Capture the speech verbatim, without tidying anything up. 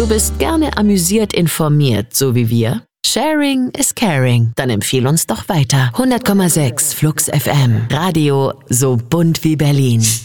Du bist gerne amüsiert informiert, so wie wir? Sharing is caring. Dann empfiehl uns doch weiter. hundert Komma sechs Flux F M. Radio so bunt wie Berlin.